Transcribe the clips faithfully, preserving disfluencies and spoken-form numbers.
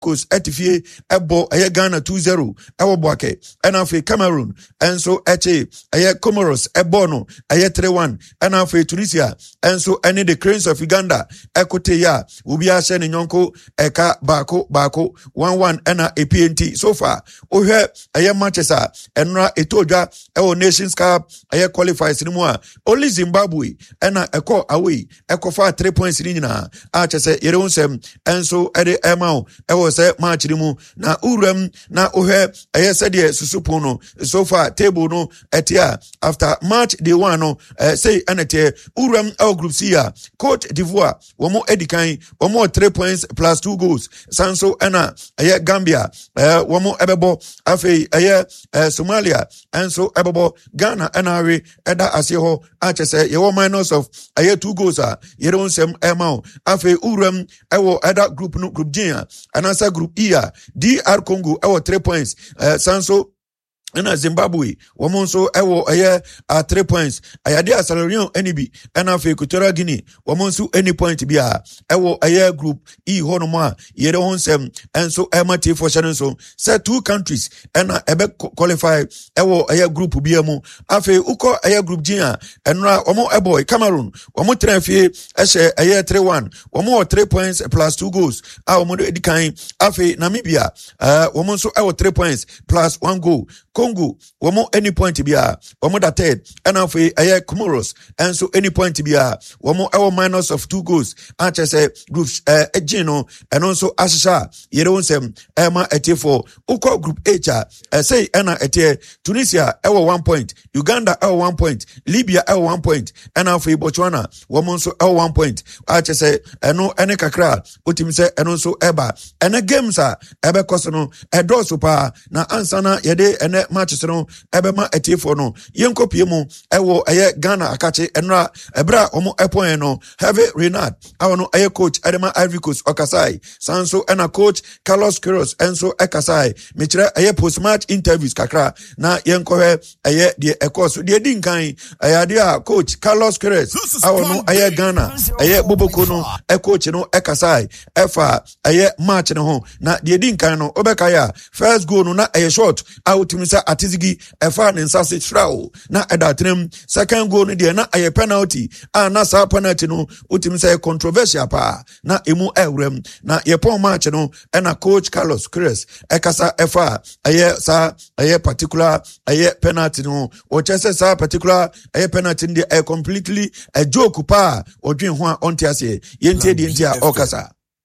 Coast etifie ebo eye Ghana two zero ewo boake ena fe Cameroon enso eche eye Comoros ebo no eye three one ena fe Tunisia enso ene the Cranes of Uganda ekote ya ubi ahye ne nyonko eka bako bako one one ena A P N T so far ohwe eye Manchester enra etodwa ewo Nations Cup eye qualifiers ni mu a only Zimbabwe ena eko away eko fa three points ni nyina a chese yere unsem enso ede emao ewo se match ni mu na urem na ohwe eye sede susupo no so far table no etia after match day one no uh, say anete urem el group C ya Cote d'Ivoire womo edikan womo three points plus two goals sanso ena eye Gambia uh, womo ebebo afi eye uh, Somalia enso ebebo Ghana enare eda ase ho achese ye wo minus of eye two goals a yere onsem emao afi urem ewo eda group no group G anasa group E ya D R Congo ewo three points uh, sanso ena Zimbabwe womo nso ewo eye a three points ayade Asalorion enibi ena fe Equatorial Guinea womo nso any point bia ewo eye group E hono ma yere honsem enso emati for channel so say two countries ena ebe qualify ewo eye group bia mu afi uko eye group G enra womo ebo Cameroon womo trafie ehye eye three one womo three points plus two goals a womo edikan afi Namibia uh, womo nso ewo three points plus one goal Congo womo any point bia womo da third ena fe eye Comoros enso any point bia womo ewo minus of two goals ache say group eh ejino eno nso ashisha yere wonsem ema etie for uko group H eh say ena etie Tunisia ewo one point Uganda ewo one point Libya ewo one point ena fe Botswana womo nso ewo one point ache say eno ene kakra otim say eno nso eba ene games a ebe koso no edo so pa na ansana yede ene matches no ebema etifo no yenkopie mu ewo eye Ghana akache enra ebra omo epon no Hervé Renard awono eye coach Edema Ivory Coast okasai sanso ena coach Carlos Queiroz enso ekasai mechire eye post match interviews kakra na yenkohe eye de ekoso de dinkan eye de coach Carlos Queiroz awono eye Ghana eye Boboko no e coach no ekasai efa eye match no ho na de dinkan no obekaya first goal no na eye shot out misa atizigi efa ne nsase trao na edatrem second goal no de na aye penalty a na sa penalty no utim say controversial pa na emu ewrem na ye pon match no e na coach Carlos Queiroz ekasa efa aye sa aye particular aye penalty no o chese sa particular aye penalty de e completely a joke pa odwen ho a onte ase ye ntie de ntia okasa.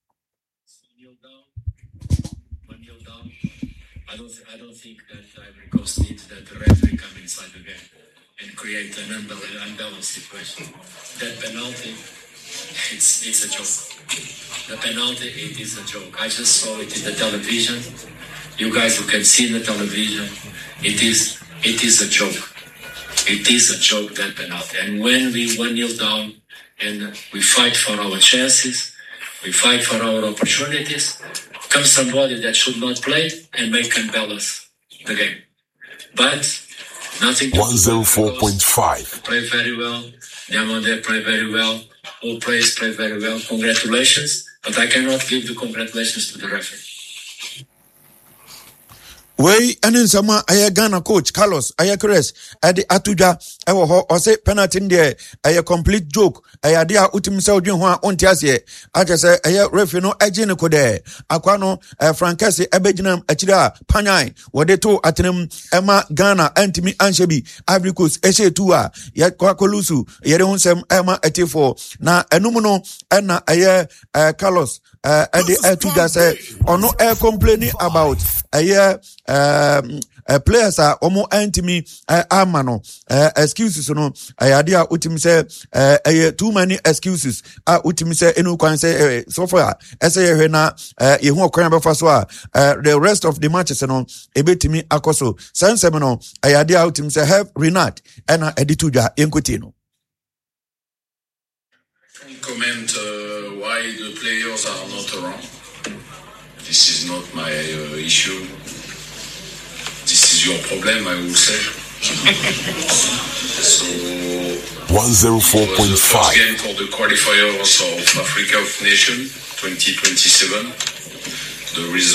Needs that the referee come inside the game and create an unbalanced situation. That penalty, it's it's a joke. The penalty, it is a joke. I just saw it in the television. You guys who can see the television, it is it is a joke. It is a joke, that penalty. And when we one nil down and we fight for our chances, we fight for our opportunities, comes somebody that should not play and make unbalance the game. But nothing to one oh four point five. Play very well. Diamande play very well. All players play very well. Congratulations. But I cannot give the congratulations to the referee. Wey enen sama aye Ghana coach Carlos aye Queiroz ade atuja ewo ho o say penalty there aye complete joke aye ade a utim say odwen ho a onti ase aje say aye referee no age ne ko de akwa no Frankesi ebeginam akira panyan wode to atenem ema Ghana antimi anshebi Ivory Coast eshe tu a ye kwakolusu yere hunsem ema etifo na enum no na aye Carlos ade atuja say ono e complaining about aye um uh, players are omo antimi uh, amano uh, excuses no ayade a utim say uh, uh, too many excuses a utim say enu kwan say uh, so far ese ye na uh, ye hu okwan be fa so a uh, the rest of the matches no ebetimi akoso sansem no ayade a utim say have Renard ena edituja enkoti no comment uh, why the players are not around. This is not my uh, issue. This is your problem, I will say. So, one oh four point five. It was the first game for the qualifiers of Africa of Nations twenty twenty-seven. the result.